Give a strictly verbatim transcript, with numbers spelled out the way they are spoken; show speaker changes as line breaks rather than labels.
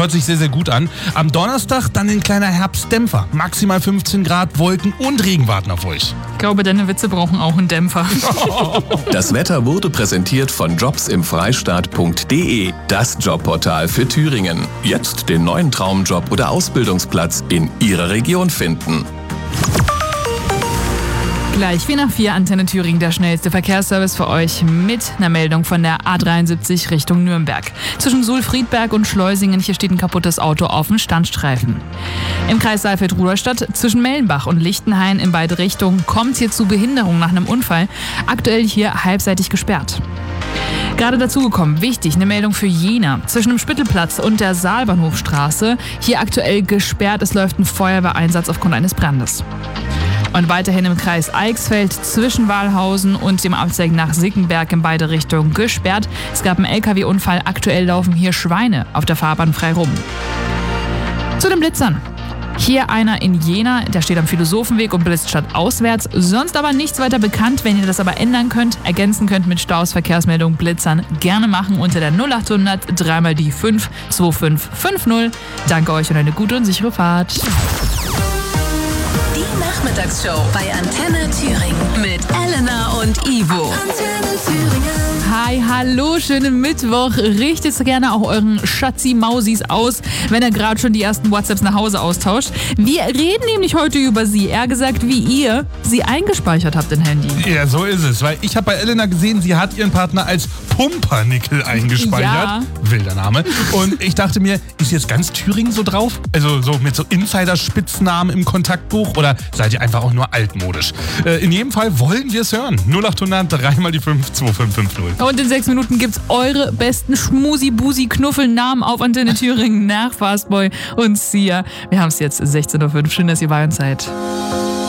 hört sich sehr, sehr gut an. Am Donnerstag dann ein kleiner Herbstdämpfer. Maximal fünfzehn Grad, Wolken und Regen warten auf euch.
Ich glaube, deine Witze brauchen auch einen Dämpfer.
Das Wetter wurde präsentiert von jobs im freistaat punkt de, das Jobportal für Thüringen. Jetzt den neuen Traumjob oder Ausbildungsplatz in Ihrer Region finden.
Gleich wie nach vier Antenne Thüringen der schnellste Verkehrsservice für euch mit einer Meldung von der A dreiundsiebzig Richtung Nürnberg. Zwischen Suhl-Friedberg und Schleusingen, hier steht ein kaputtes Auto auf dem Standstreifen. Im Kreis Saalfeld-Rudolstadt zwischen Mellenbach und Lichtenhain in beide Richtungen kommt es hier zu Behinderung nach einem Unfall. Aktuell hier halbseitig gesperrt. Gerade dazugekommen, wichtig, eine Meldung für Jena. Zwischen dem Spittelplatz und der Saalbahnhofstraße, hier aktuell gesperrt. Es läuft ein Feuerwehreinsatz aufgrund eines Brandes. Und weiterhin im Kreis Eichsfeld zwischen Walhausen und dem Abzweig nach Sickenberg in beide Richtungen gesperrt. Es gab einen L K W-Unfall. Aktuell laufen hier Schweine auf der Fahrbahn frei rum. Zu den Blitzern. Hier einer in Jena, der steht am Philosophenweg und blitzt stadtauswärts. Sonst aber nichts weiter bekannt. Wenn ihr das aber ändern könnt, ergänzen könnt mit Staus, Verkehrsmeldung, Blitzern, gerne machen unter der null achthundert drei mal die fünf zwei fünf fünf null. Danke euch und eine gute und sichere Fahrt.
Die Nachmittagsshow bei Antenne Thüringen mit Elena und Ivo. Antenne Thüringen.
Hi, hallo, schönen Mittwoch. Richtet so gerne auch euren Schatzi-Mausis aus, wenn er gerade schon die ersten WhatsApps nach Hause austauscht. Wir reden nämlich heute über sie, eher gesagt, wie ihr sie eingespeichert habt im Handy.
Ja, so ist es, weil ich habe bei Elena gesehen, sie hat ihren Partner als Pumpernickel eingespeichert.
Ja.
Wilder Name. Und ich dachte mir, ist jetzt ganz Thüringen so drauf? Also so mit so Insider-Spitznamen im Kontaktbuch oder seid ihr einfach auch nur altmodisch? Äh, in jedem Fall wollen wir es hören. null achthundert drei mal die fünf zwei fünf fünf null.
Und in sechs Minuten gibt's eure besten Schmusi-Busi-Knuffelnamen auf Antenne Thüringen nach Fastboy und Sia. Wir haben es jetzt sechzehn Uhr fünf. Schön, dass ihr bei uns seid.